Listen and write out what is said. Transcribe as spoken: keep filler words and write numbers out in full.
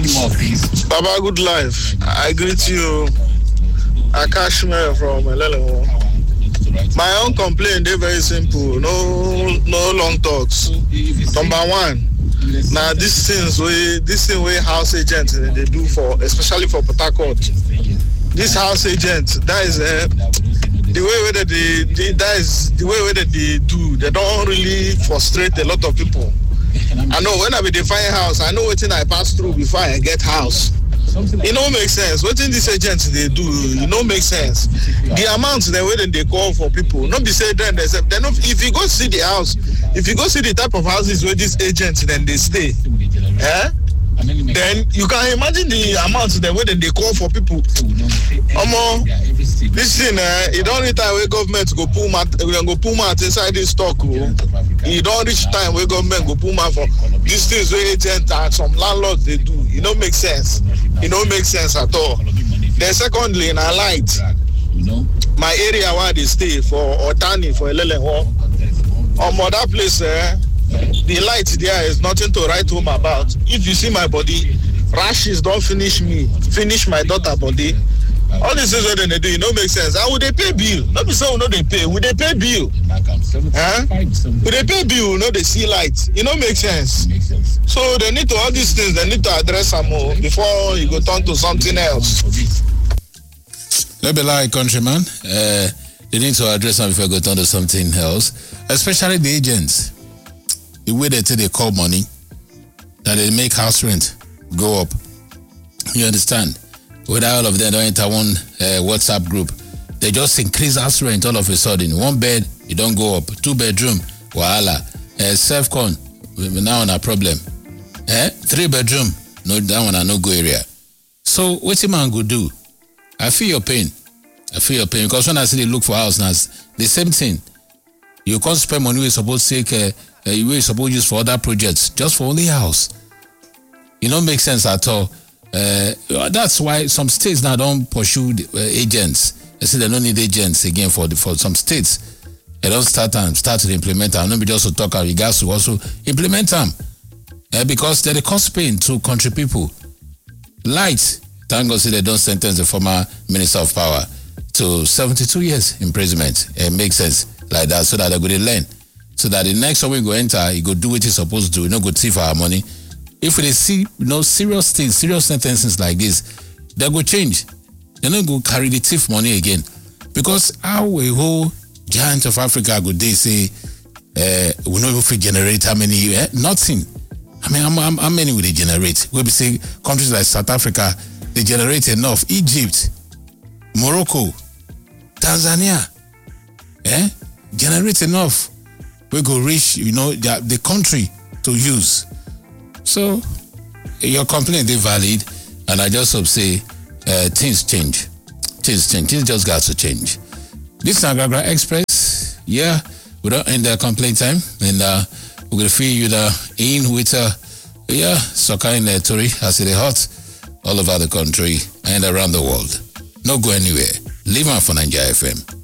Baba, good life. I greet you. Akashme from Elelewo. My own complaint is very simple. No, no long talks. Number one, now these things we, this thing we house agents they do for, especially for Port Harcourt. This house agent, that is uh, the way that they, they, that is the way that they do. They don't really frustrate a lot of people. I know when I be define house, I know what thing I pass through before I get house. It don't make sense. What in these agents they do, it don't make sense. The amounts they wait and they call for people, not be said then they say, they not, if you go see the house, if you go see the type of houses where these agents then they stay, eh? Then you can imagine the amounts they wait and they call for people. Um, this thing, eh, it don't reach time where government go pull mat, we go pull mat inside this stock. Oh. It don't reach time where government go pull mat for these things where agents and some landlords they do. It don't make sense. It don't make sense at all. Then secondly, in a light, my area where they stay for Otani, for Elelewo, on that place, eh, the light there is nothing to write home about. If you see my body, rashes don't finish me, finish my daughter body. All these things that they do, it don't make sense. How would they pay bill? Not be so, no, they pay. Would they pay bill? Huh? Would they pay bill? No, they see light. It don't make sense. So they need to, all these things, they need to address them more before you go turn to something else. Let be like countryman. Uh, they need to address them before you go turn to something else. Especially the agents. The way they take they call money, that they make house rent go up. You understand? Without all of them, don't enter one uh, WhatsApp group. They just increase house rent all of a sudden. One bed, it don't go up. Two bedroom, wahala. Uh, self-con, now on a problem. Eh? Three bedroom, no, that one a no go area. So what the man go do? I feel your pain. I feel your pain because when I see they look for house now, the same thing. You can't spend money you're supposed to take. Uh, Uh, you were supposed to use for other projects, just for only house. It don't make sense at all. Uh, that's why some states now don't pursue the, uh, agents. They say they don't need agents again for the, for some states. They don't start and start to implement them. Not be just to talk about regards to also implement them. Uh, because they're the cost pain to country people. Light, thank God say they don't sentence the former Minister of Power to seventy-two years imprisonment. It makes sense like that so that they're going to learn. So that the next time we go enter, he go do what he's supposed to do. You know, go thief our money. If we see you know serious things, serious sentences like this, they go change. They don't go carry the thief money again. Because how a whole giant of Africa go they say uh, we know if we generate how many eh? Nothing. I mean, how, how, how many will they generate? We be say countries like South Africa, they generate enough. Egypt, Morocco, Tanzania, eh? Generate enough. We go reach, you know, the, the country to use. So, your complaint is valid, and I just hope say uh, things change. Things change. Things just got to change. This is Agragra Express. Yeah, we don't end the complaint time, and uh, we're going to feed you the in with, uh, yeah, soccer in the Tori, as it is hot all over the country and around the world. No go anywhere. Leave on for Nigeria F M.